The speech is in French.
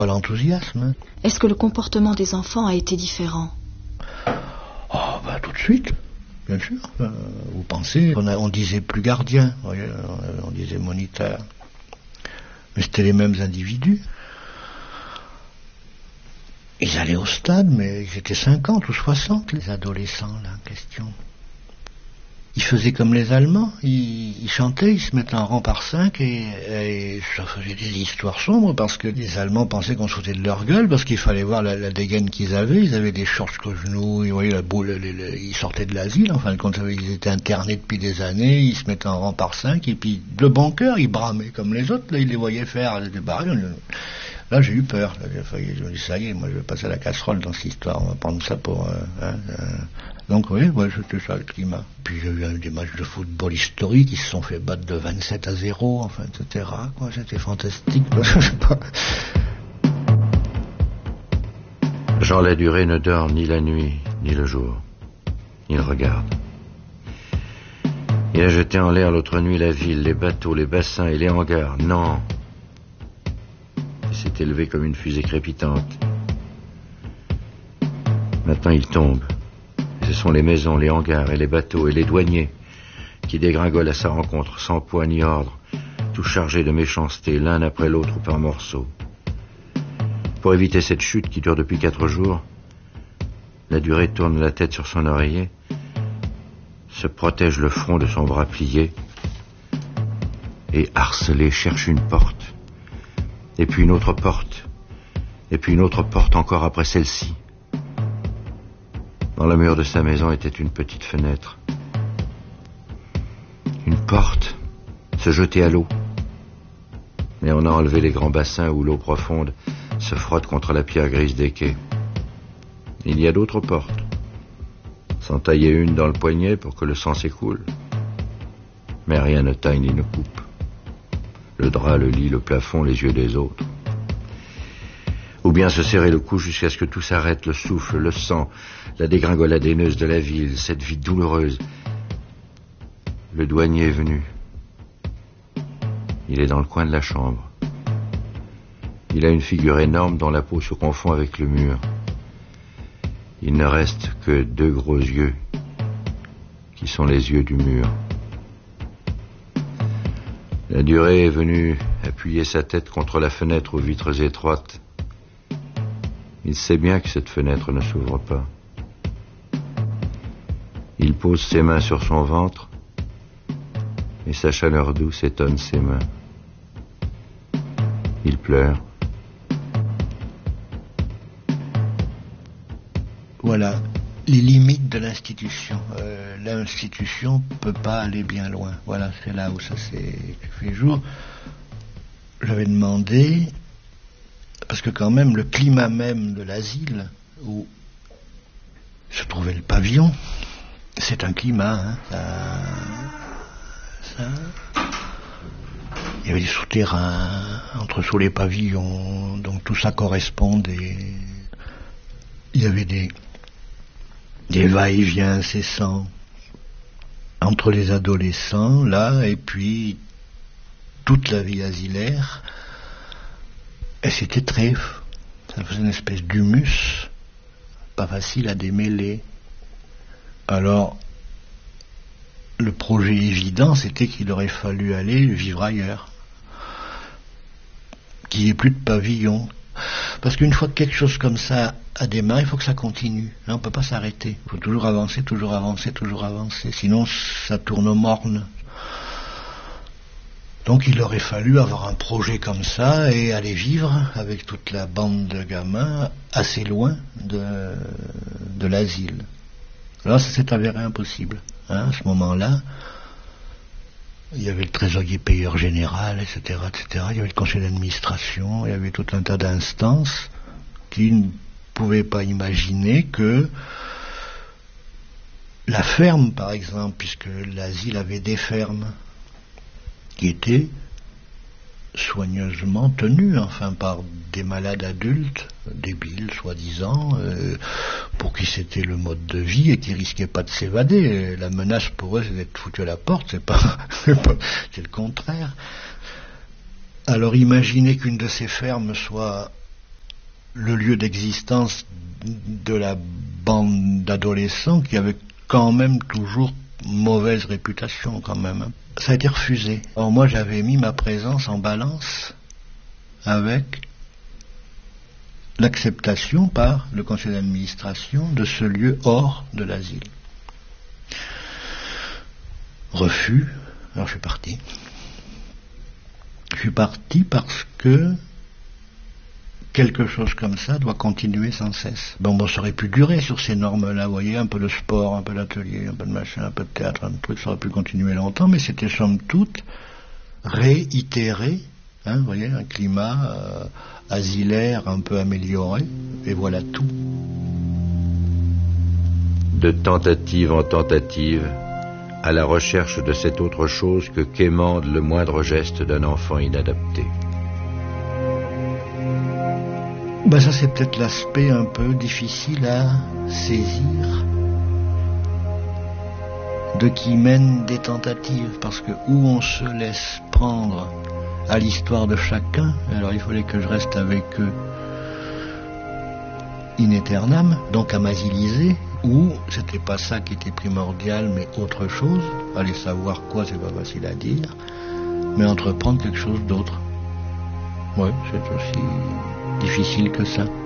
Pas l'enthousiasme. Hein. Est-ce que le comportement des enfants a été différent? Oh, bah tout de suite, bien sûr. Vous pensez, on disait plus gardien, on disait moniteur. Mais c'était les mêmes individus. Ils allaient au stade, mais ils étaient 50 ou 60, les adolescents, là, en question. Ils faisaient comme les Allemands, ils chantaient, ils se mettaient en rang par 5 et ça faisait des histoires sombres parce que les Allemands pensaient qu'on se foutait de leur gueule parce qu'il fallait voir la dégaine qu'ils avaient. Ils avaient des shorts jusqu'aux genoux, ils voyaient la boule, ils sortaient de l'asile, en fin de compte, ils étaient internés depuis des années, ils se mettaient en rang par 5 et puis de bon cœur, ils bramaient comme les autres, là, ils les voyaient faire, ils étaient barrés. Là, j'ai eu peur. Là, je me dis, ça y est, moi, je vais passer à la casserole dans cette histoire. On va prendre ça pour... Donc, oui, ouais, c'était ça, le climat. Puis, j'ai eu des matchs de football historiques. Ils se sont fait battre de 27-0, enfin, etc. Quoi, c'était fantastique. Je sais pas. Jean Ladurée ne dort ni la nuit, ni le jour. Il regarde. Il a jeté en l'air l'autre nuit la ville, les bateaux, les bassins et les hangars. Non. Il s'est élevé comme une fusée crépitante. Maintenant il tombe. Et ce sont les maisons, les hangars et les bateaux et les douaniers qui dégringolent à sa rencontre sans poids ni ordre, tout chargés de méchanceté l'un après l'autre ou par morceaux. Pour éviter cette chute qui dure depuis 4 jours, Ladurée tourne la tête sur son oreiller, se protège le front de son bras plié et, harcelé, cherche une porte. Et puis une autre porte, et puis une autre porte encore après celle-ci. Dans le mur de sa maison était une petite fenêtre. Une porte, se jeter à l'eau. Mais on a enlevé les grands bassins où l'eau profonde se frotte contre la pierre grise des quais. Il y a d'autres portes. S'en tailler une dans le poignet pour que le sang s'écoule. Mais rien ne taille ni ne coupe. Le drap, le lit, le plafond, les yeux des autres. Ou bien se serrer le cou jusqu'à ce que tout s'arrête, le souffle, le sang, la dégringolade haineuse de la ville, cette vie douloureuse. Le douanier est venu. Il est dans le coin de la chambre. Il a une figure énorme dont la peau se confond avec le mur. Il ne reste que 2 gros yeux, qui sont les yeux du mur. Ladurée est venu appuyer sa tête contre la fenêtre aux vitres étroites. Il sait bien que cette fenêtre ne s'ouvre pas. Il pose ses mains sur son ventre et sa chaleur douce étonne ses mains. Il pleure. Voilà les limites de l'institution. L'institution peut pas aller bien loin. Voilà, c'est là où ça s'est fait jour. J'avais demandé, parce que quand même le climat même de l'asile où se trouvait le pavillon, c'est un climat. Hein, il y avait des souterrains sous les pavillons, donc tout ça correspondait. Il y avait des va-et-vient incessants entre les adolescents, là, et puis toute la vie asilaire. Et c'était ça faisait une espèce d'humus, pas facile à démêler. Alors, le projet évident, c'était qu'il aurait fallu aller vivre ailleurs, qu'il n'y ait plus de pavillon. Parce qu'une fois que quelque chose comme ça a démarré, il faut que ça continue. Là, on ne peut pas s'arrêter. Il faut toujours avancer, toujours avancer, toujours avancer. Sinon, ça tourne au morne. Donc, il aurait fallu avoir un projet comme ça et aller vivre avec toute la bande de gamins assez loin de l'asile. Là, ça s'est avéré impossible. Hein, à ce moment-là, il y avait le trésorier payeur général, etc., etc. Il y avait le conseil d'administration, il y avait tout un tas d'instances qui ne pouvaient pas imaginer que la ferme, par exemple, puisque l'asile avait des fermes qui étaient soigneusement tenues, enfin, par des malades adultes, débiles, soi-disant, pour qui c'était le mode de vie et qui risquaient pas de s'évader. La menace pour eux, c'est d'être foutu à la porte, c'est le contraire. Alors imaginez qu'une de ces fermes soit le lieu d'existence de la bande d'adolescents qui avait quand même toujours mauvaise réputation quand même. Ça a été refusé. Alors moi j'avais mis ma présence en balance avec l'acceptation par le conseil d'administration de ce lieu hors de l'asile. Refus, alors je suis parti. Je suis parti parce que quelque chose comme ça doit continuer sans cesse. Bon, ça aurait pu durer sur ces normes-là, vous voyez, un peu de sport, un peu d'atelier, un peu de machin, un peu de théâtre, un truc, ça aurait pu continuer longtemps, mais c'était somme toute réitéré, hein, vous voyez, un climat asilaire un peu amélioré, et voilà tout. De tentative en tentative, à la recherche de cette autre chose que quémande le moindre geste d'un enfant inadapté. Ça c'est peut-être l'aspect un peu difficile à saisir de qui mène des tentatives, parce que où on se laisse prendre à l'histoire de chacun, alors il fallait que je reste avec eux in aeternam, donc à m'asiliser, ou c'était pas ça qui était primordial mais autre chose, aller savoir quoi c'est pas facile à dire, mais entreprendre quelque chose d'autre. Ouais, c'est aussi difficile que ça.